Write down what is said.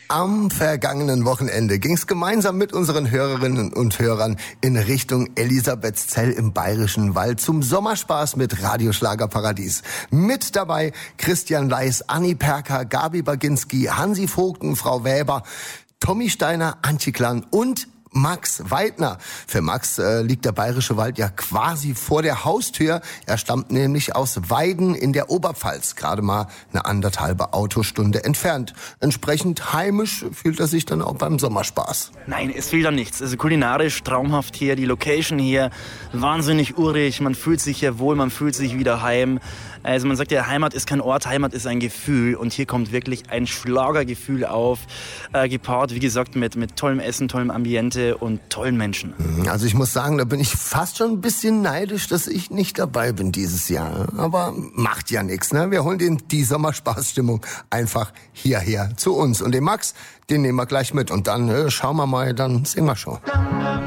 Am vergangenen Wochenende ging es gemeinsam mit unseren Hörerinnen und Hörern in Richtung Elisabethzell im Bayerischen Wald zum Sommerspaß mit Radioschlagerparadies. Mit dabei Christian Leis, Anni Perker, Gabi Baginski, Hansi Vogten, Frau Weber, Tommy Steiner, Antje Klang und Max Weidner. Für Max liegt der Bayerische Wald ja quasi vor der Haustür. Er stammt nämlich aus Weiden in der Oberpfalz, gerade mal eine 1,5 Autostunde entfernt. Entsprechend heimisch fühlt er sich dann auch beim Sommerspaß. Nein, es fehlt an nichts. Also kulinarisch traumhaft hier, die Location hier, wahnsinnig urig, man fühlt sich hier wohl, man fühlt sich wieder heim. Also man sagt ja, Heimat ist kein Ort, Heimat ist ein Gefühl und hier kommt wirklich ein Schlagergefühl auf, gepaart, wie gesagt, mit tollem Essen, tollem Ambiente und tollen Menschen. Also ich muss sagen, da bin ich fast schon ein bisschen neidisch, dass ich nicht dabei bin dieses Jahr. Aber macht ja nichts, ne? Wir holen die Sommerspaßstimmung einfach hierher zu uns. Und den Max, den nehmen wir gleich mit. Und dann schauen wir mal, dann singen wir schon.